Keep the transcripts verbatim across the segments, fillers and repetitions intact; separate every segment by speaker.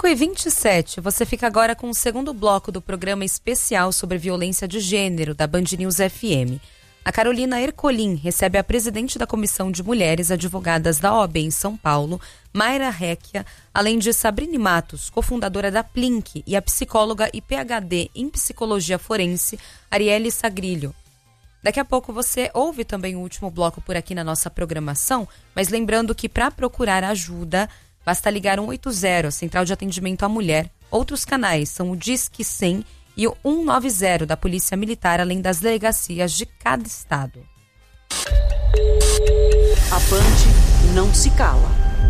Speaker 1: cinco e vinte e sete, você fica agora com o segundo bloco do programa especial sobre violência de gênero da Band News F M. A Carolina Ercolim recebe a presidente da Comissão de Mulheres Advogadas da O A B em São Paulo, Mayra Recchia, além de Sabrine Matos, cofundadora da Plink, e a psicóloga e P H D em Psicologia Forense, Arielle Sagrillo. Daqui a pouco você ouve também o último bloco por aqui na nossa programação, mas lembrando que para procurar ajuda, basta ligar um oito zero, a Central de Atendimento à Mulher. Outros canais são o Disque cem e o cento e noventa da Polícia Militar, além das delegacias de cada estado.
Speaker 2: A Band não se cala.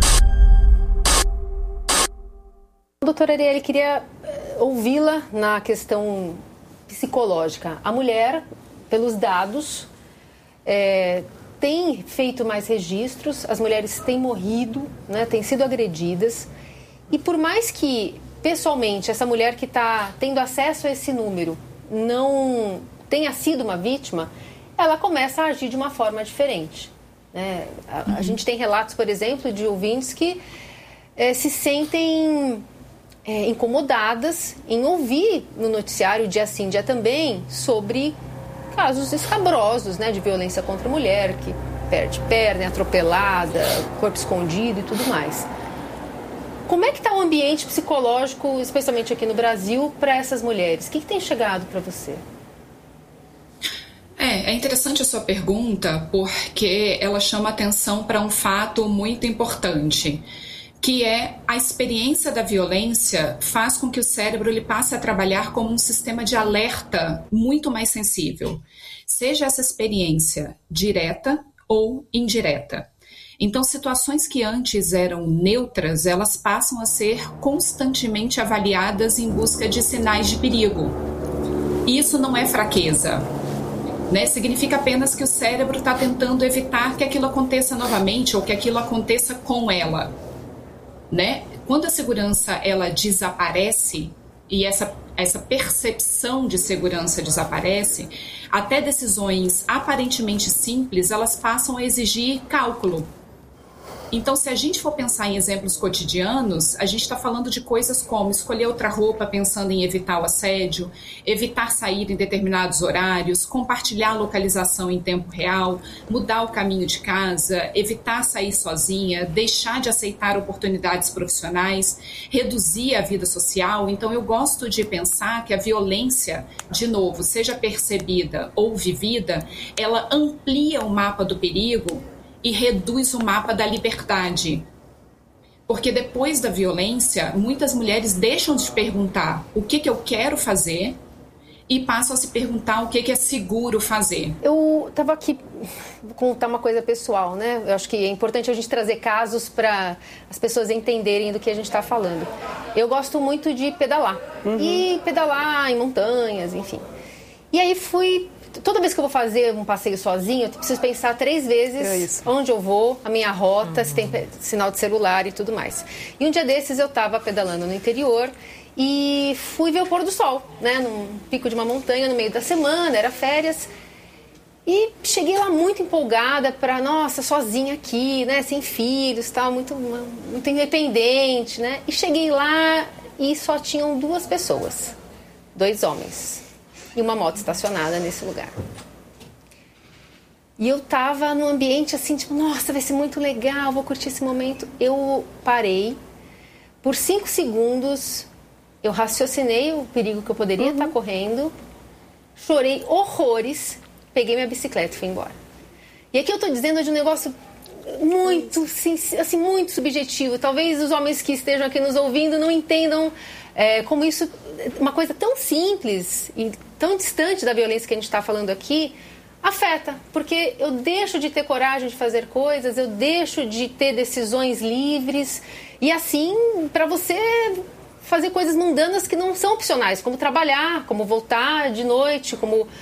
Speaker 3: Doutora Arielle, queria ouvi-la na questão psicológica. A mulher, pelos dados, é, tem feito mais registros, as mulheres têm morrido, né, têm sido agredidas. E por mais que, pessoalmente, essa mulher que está tendo acesso a esse número não tenha sido uma vítima, ela começa a agir de uma forma diferente. Né? A, uhum. a gente tem relatos, por exemplo, de ouvintes que é, se sentem é, incomodadas em ouvir no noticiário, dia sim, dia também, sobre casos escabrosos, né, de violência contra a mulher, que perde perna, é atropelada, corpo escondido e tudo mais. Como é que está o ambiente psicológico, especialmente aqui no Brasil, para essas mulheres? O que, que tem chegado para você?
Speaker 4: É, é interessante a sua pergunta, porque ela chama atenção para um fato muito importante, que é a experiência da violência faz com que o cérebro ele passe a trabalhar como um sistema de alerta muito mais sensível, seja essa experiência direta ou indireta. Então, situações que antes eram neutras, elas passam a ser constantemente avaliadas em busca de sinais de perigo. E isso não é fraqueza, né? Significa apenas que o cérebro está tentando evitar que aquilo aconteça novamente ou que aquilo aconteça com ela. Né? Quando a segurança ela desaparece e essa, essa percepção de segurança desaparece, até decisões aparentemente simples, elas passam a exigir cálculo. Então, se a gente for pensar em exemplos cotidianos, a gente está falando de coisas como escolher outra roupa pensando em evitar o assédio, evitar sair em determinados horários, compartilhar a localização em tempo real, mudar o caminho de casa, evitar sair sozinha, deixar de aceitar oportunidades profissionais, reduzir a vida social. Então, eu gosto de pensar que a violência, de novo, seja percebida ou vivida, ela amplia o mapa do perigo e reduz o mapa da liberdade. Porque depois da violência, muitas mulheres deixam de perguntar o que, que eu quero fazer e passam a se perguntar o que, que é seguro fazer.
Speaker 3: Eu estava aqui, vou contar uma coisa pessoal, né? Eu acho que é importante a gente trazer casos para as pessoas entenderem do que a gente está falando. Eu gosto muito de pedalar. Uhum. E pedalar em montanhas, enfim. E aí fui... Toda vez que eu vou fazer um passeio sozinho, eu preciso pensar três vezes é onde eu vou, a minha rota, uhum. se tem sinal de celular e tudo mais. E um dia desses eu estava pedalando no interior e fui ver o pôr do sol, né, num pico de uma montanha no meio da semana, era férias. E cheguei lá muito empolgada para, nossa, sozinha aqui, né, sem filhos, tal, muito, muito independente, né. E cheguei lá e só tinham duas pessoas, dois homens. E uma moto estacionada nesse lugar. E eu tava num ambiente assim, tipo, nossa, vai ser muito legal, vou curtir esse momento. Eu parei, por cinco segundos, eu raciocinei o perigo que eu poderia uhum. estar correndo, chorei horrores, peguei minha bicicleta e fui embora. E aqui eu tô dizendo de um negócio muito, assim, assim, muito subjetivo. Talvez os homens que estejam aqui nos ouvindo não entendam é, como isso, uma coisa tão simples e tão distante da violência que a gente está falando aqui, afeta. Porque eu deixo de ter coragem de fazer coisas, eu deixo de ter decisões livres. E assim, para você fazer coisas mundanas que não são opcionais, como trabalhar, como voltar de noite, como